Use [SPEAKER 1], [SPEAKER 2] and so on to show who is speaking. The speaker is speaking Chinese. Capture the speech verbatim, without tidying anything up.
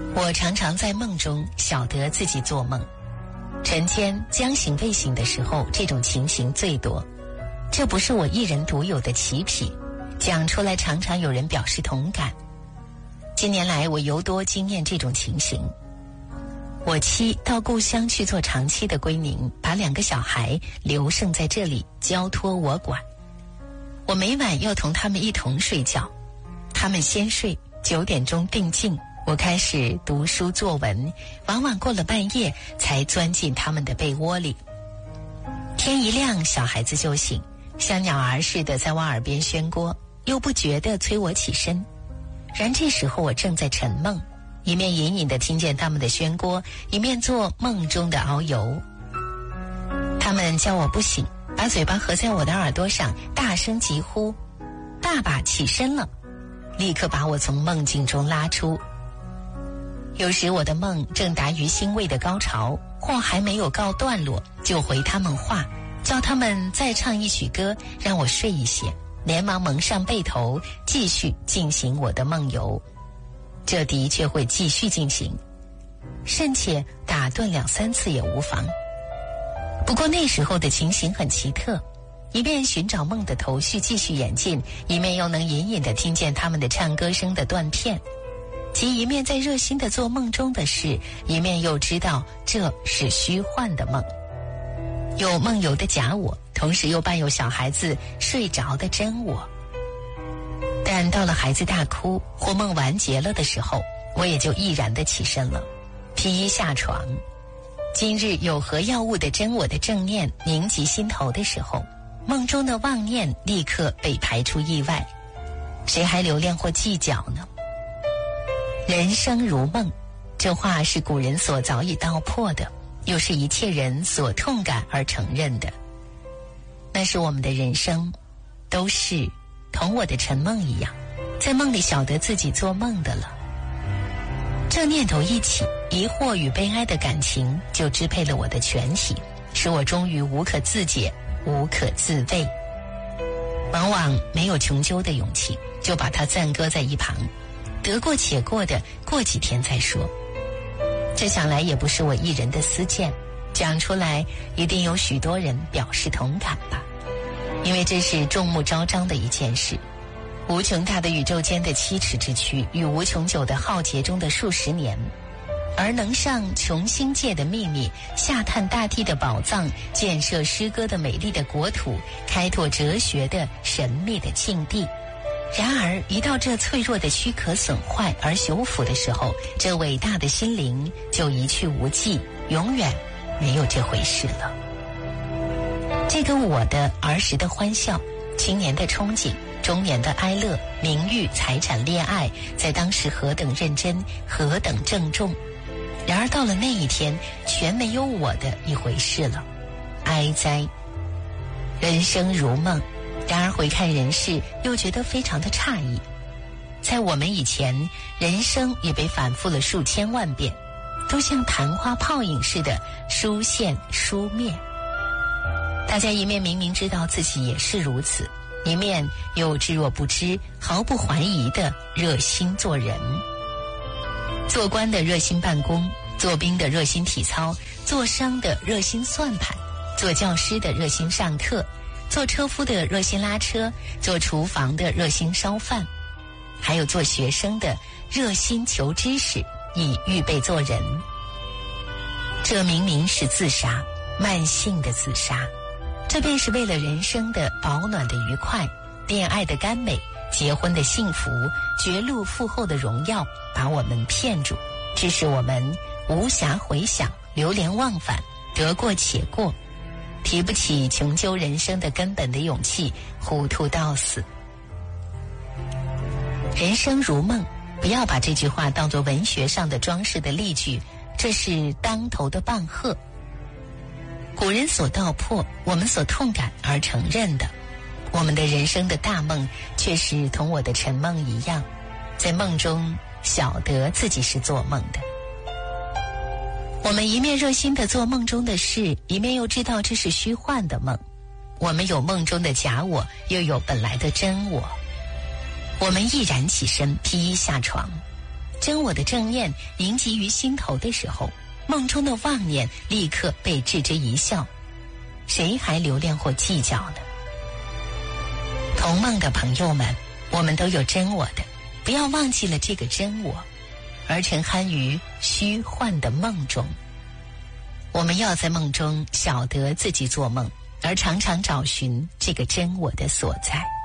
[SPEAKER 1] 我常常在梦中晓得自己做梦，晨间将醒未醒的时候，这种情形最多。这不是我一人独有的奇癖，讲出来常常有人表示同感。近年来我尤多经验这种情形。我妻到故乡去做长期的归宁，把两个小孩留剩在这里，交托我管。我每晚要同他们一同睡觉，他们先睡，九点钟定静，我开始读书作文，往往过了半夜才钻进他们的被窝里。天一亮，小孩子就醒，像鸟儿似的在我耳边宣聒，又不觉得催我起身。然这时候我正在沉梦，一面隐隐地听见他们的宣聒，一面做梦中的遨游。他们叫我不醒，把嘴巴合在我的耳朵上，大声疾呼：爸爸起身了！立刻把我从梦境中拉出。有时我的梦正达于欣慰的高潮，或还没有告段落，就回他们话，叫他们再唱一曲歌，让我睡一些，连忙蒙上被头，继续进行我的梦游。这的确会继续进行，甚且打断两三次也无妨。不过那时候的情形很奇特，一面寻找梦的头绪继续演进，一面又能隐隐地听见他们的唱歌声的断片，即一面在热心地做梦中的事，一面又知道这是虚幻的梦。有梦游的假我，同时又伴有小孩子睡着的真我。但到了孩子大哭或梦完结了的时候，我也就毅然地起身了，披衣下床。今日有何药物的真我的正念凝集心头的时候，梦中的妄念立刻被排出意外，谁还留恋或计较呢？人生如梦，这话是古人所早已道破的，又是一切人所痛感而承认的。那是我们的人生都是同我的晨梦一样，在梦里晓得自己做梦的了。这念头一起，疑惑与悲哀的感情就支配了我的全体，使我终于无可自解，无可自慰。往往没有穷究的勇气，就把它暂搁在一旁，得过且过的过几天再说。这想来也不是我一人的私见，讲出来一定有许多人表示同感吧，因为这是众目昭彰的一件事。无穷大的宇宙间的七尺之躯，与无穷久的浩劫中的数十年，而能上穷星界的秘密，下探大地的宝藏，建设诗歌的美丽的国土，开拓哲学的神秘的境地。然而一到这脆弱的躯壳损坏而朽腐的时候，这伟大的心灵就一去无迹，永远没有这回事了。这个我的儿时的欢笑，青年的憧憬，中年的哀乐，名誉、财产、恋爱，在当时何等认真，何等郑重。然而到了那一天，全没有我的一回事了，哀哉！人生如梦，然而回看人世，又觉得非常的诧异。在我们以前，人生也被反复了数千万遍，都像昙花泡影似的疏现疏灭。大家一面明明知道自己也是如此，一面又知若不知，毫不怀疑的热心做人。做官的热心办公，做兵的热心体操，做商的热心算盘，做教师的热心上课，做车夫的热心拉车，做厨房的热心烧饭，还有做学生的热心求知识，以预备做人。这明明是自杀，慢性的自杀。这便是为了人生的保暖的愉快，恋爱的甘美，结婚的幸福，绝路富厚的荣耀，把我们骗住，致使我们无暇回想，流连忘返，得过且过，提不起穷究人生的根本的勇气，糊涂到死。人生如梦，不要把这句话当作文学上的装饰的例句，这是当头的棒喝。古人所道破，我们所痛感而承认的，我们的人生的大梦，却是同我的晨梦一样，在梦中晓得自己是做梦的。我们一面热心地做梦中的事，一面又知道这是虚幻的梦。我们有梦中的假我，又有本来的真我。我们毅然起身，披衣下床。 真我的正念凝集于心头的时候，梦中的妄念立刻被置之一笑，谁还留恋或计较呢？同梦的朋友们，我们都有真我的，不要忘记了这个真我，而沉酣于虚幻的梦中。我们要在梦中晓得自己做梦，而常常找寻这个真我的所在。